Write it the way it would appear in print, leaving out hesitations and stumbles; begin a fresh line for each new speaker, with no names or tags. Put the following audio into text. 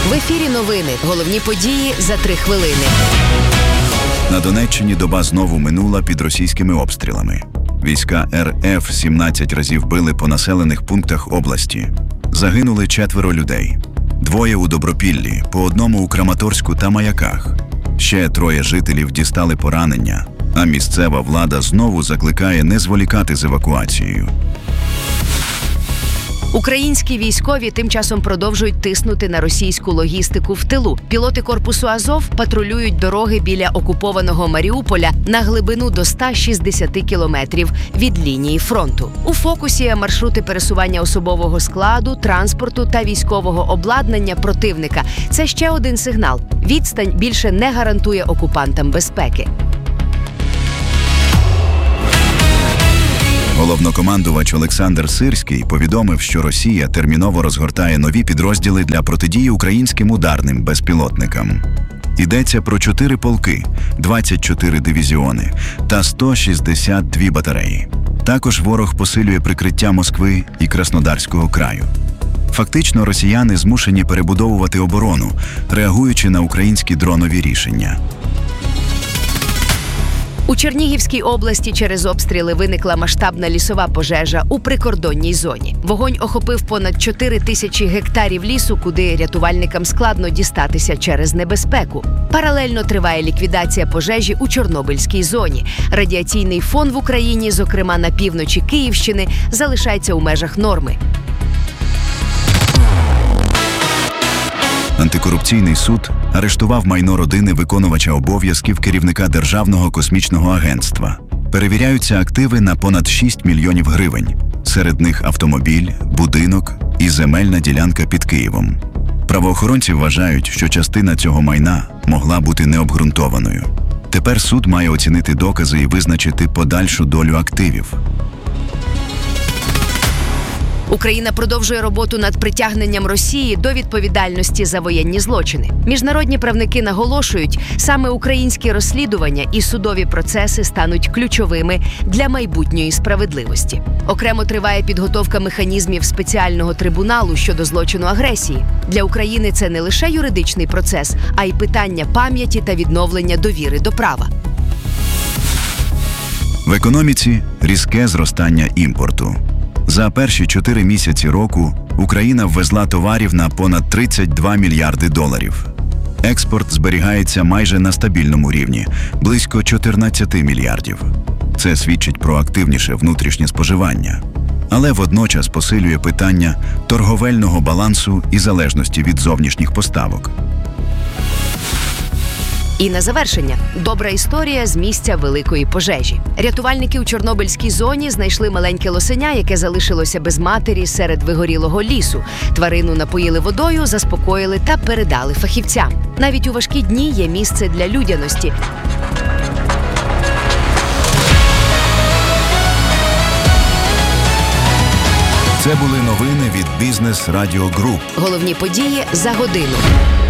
В ефірі новини. Головні події за 3 хвилини.
На Донеччині доба знову минула під російськими обстрілами. Війська РФ 17 разів били по населених пунктах області. Загинули 4 людей. 2 у Добропіллі, по 1 у Краматорську та Маяках. Ще 3 жителів дістали поранення, а місцева влада знову закликає не зволікати з евакуацією.
Українські військові тим часом продовжують тиснути на російську логістику в тилу. Пілоти корпусу Азов патрулюють дороги біля окупованого Маріуполя на глибину до 160 кілометрів від лінії фронту. У фокусі маршрути пересування особового складу, транспорту та військового обладнання противника. Це ще один сигнал. Відстань більше не гарантує окупантам безпеки.
Головнокомандувач Олександр Сирський повідомив, що Росія терміново розгортає нові підрозділи для протидії українським ударним безпілотникам. Йдеться про 4 полки, 24 дивізіони та 162 батареї. Також ворог посилює прикриття Москви і Краснодарського краю. Фактично, росіяни змушені перебудовувати оборону, реагуючи на українські дронові рішення.
У Чернігівській області через обстріли виникла масштабна лісова пожежа у прикордонній зоні. Вогонь охопив понад 4 тисячі гектарів лісу, куди рятувальникам складно дістатися через небезпеку. Паралельно триває ліквідація пожежі у Чорнобильській зоні. Радіаційний фон в Україні, зокрема на півночі Київщини, залишається у межах норми.
Антикорупційний суд арештував майно родини виконувача обов'язків керівника Державного космічного агентства. Перевіряються активи на понад 6 мільйонів гривень. Серед них автомобіль, будинок і земельна ділянка під Києвом. Правоохоронці вважають, що частина цього майна могла бути необґрунтованою. Тепер суд має оцінити докази і визначити подальшу долю активів.
Україна продовжує роботу над притягненням Росії до відповідальності за воєнні злочини. Міжнародні правники наголошують, саме українські розслідування і судові процеси стануть ключовими для майбутньої справедливості. Окремо триває підготовка механізмів спеціального трибуналу щодо злочину агресії. Для України це не лише юридичний процес, а й питання пам'яті та відновлення довіри до права.
В економіці різке зростання імпорту. За перші 4 місяці року Україна ввезла товарів на понад 32 мільярди доларів. Експорт зберігається майже на стабільному рівні – близько 14 мільярдів. Це свідчить про активніше внутрішнє споживання. Але водночас посилює питання торговельного балансу і залежності від зовнішніх поставок.
І на завершення – добра історія з місця великої пожежі. Рятувальники у Чорнобильській зоні знайшли маленьке лосеня, яке залишилося без матері серед вигорілого лісу. Тварину напоїли водою, заспокоїли та передали фахівцям. Навіть у важкі дні є місце для людяності.
Це були новини від Бізнес Радіо Груп.
Головні події за годину.